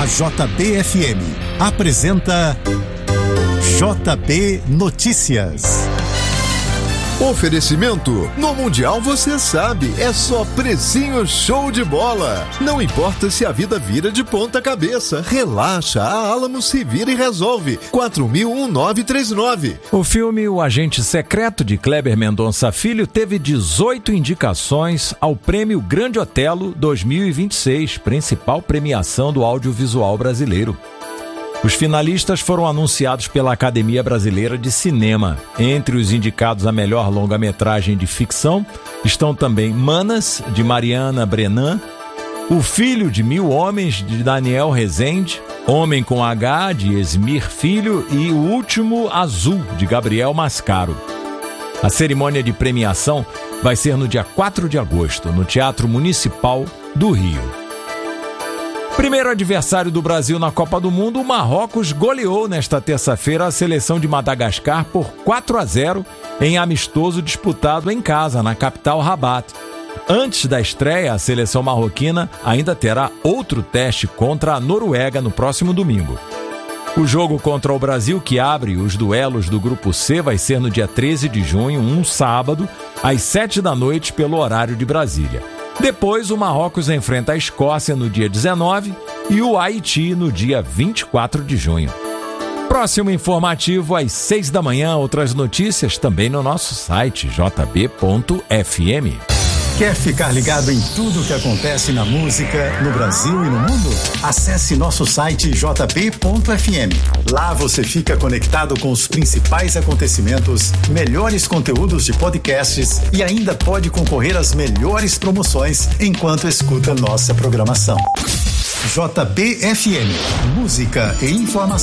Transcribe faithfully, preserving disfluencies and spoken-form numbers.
J B F M apresenta J B Notícias. Oferecimento: no Mundial você sabe, é só precinho show de bola. Não importa se a vida vira de ponta cabeça, relaxa, a Alamo se vira e resolve. quatro mil dezenove trinta e nove. O filme O Agente Secreto, de Kleber Mendonça Filho, teve dezoito indicações ao Prêmio Grande Otelo dois mil e vinte e seis, principal premiação do audiovisual brasileiro. Os finalistas foram anunciados pela Academia Brasileira de Cinema. Entre os indicados a melhor longa-metragem de ficção estão também Manas, de Mariana Brennan, O Filho de Mil Homens, de Daniel Rezende, Homem com H, de Esmir Filho e O Último Azul, de Gabriel Mascaro. A cerimônia de premiação vai ser no dia quatro de agosto, no Teatro Municipal do Rio. Primeiro adversário do Brasil na Copa do Mundo, o Marrocos goleou nesta terça-feira a seleção de Madagascar por quatro a zero em amistoso disputado em casa, na capital Rabat. Antes da estreia, a seleção marroquina ainda terá outro teste contra a Noruega no próximo domingo. O jogo contra o Brasil, que abre os duelos do Grupo C, vai ser no dia treze de junho, um sábado, às sete da noite, pelo horário de Brasília. Depois, o Marrocos enfrenta a Escócia no dia dezenove e o Haiti no dia vinte e quatro de junho. Próximo informativo às seis da manhã. Outras notícias também no nosso site j b ponto f m. Quer ficar ligado em tudo o que acontece na música, no Brasil e no mundo? Acesse nosso site j b ponto f m. Lá você fica conectado com os principais acontecimentos, melhores conteúdos de podcasts e ainda pode concorrer às melhores promoções enquanto escuta nossa programação. J B F M, música e informação.